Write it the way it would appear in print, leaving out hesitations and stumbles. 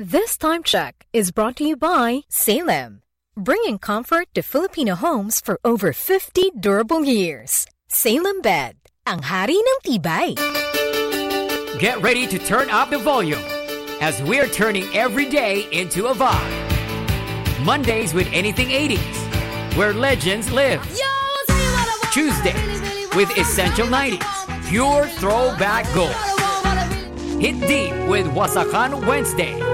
This time check is brought to you by Salem, bringing comfort to Filipino homes for over 50 durable years. Salem Bed, ang hari ng tibay. Get ready to turn up the volume as we're turning every day into a vibe. Mondays with Anything 80s, where legends live. Tuesdays with Essential 90s, pure throwback gold. Hit deep with Wasakan Wednesday,